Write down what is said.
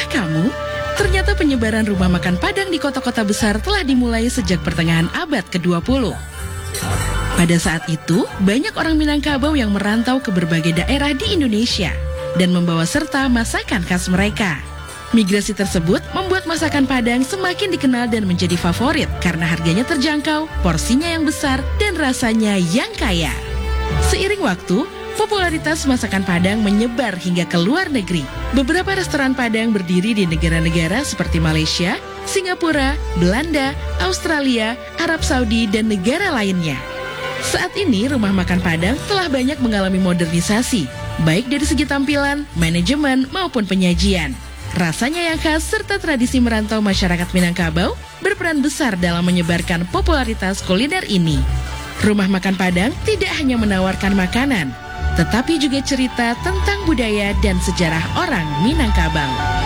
Tahukah kamu, ternyata penyebaran rumah makan Padang di kota-kota besar telah dimulai sejak pertengahan abad ke-20. Pada saat itu, banyak orang Minangkabau yang merantau ke berbagai daerah di Indonesia dan membawa serta masakan khas mereka. Migrasi tersebut membuat masakan Padang semakin dikenal dan menjadi favorit karena harganya terjangkau, porsinya yang besar, dan rasanya yang kaya. Seiring waktu, popularitas masakan Padang menyebar hingga ke luar negeri. Beberapa restoran Padang berdiri di negara-negara seperti Malaysia, Singapura, Belanda, Australia, Arab Saudi, dan negara lainnya. Saat ini, rumah makan Padang telah banyak mengalami modernisasi, baik dari segi tampilan, manajemen, maupun penyajian. Rasanya yang khas serta tradisi merantau masyarakat Minangkabau berperan besar dalam menyebarkan popularitas kuliner ini. Rumah makan Padang tidak hanya menawarkan makanan, tetapi juga cerita tentang budaya dan sejarah orang Minangkabau.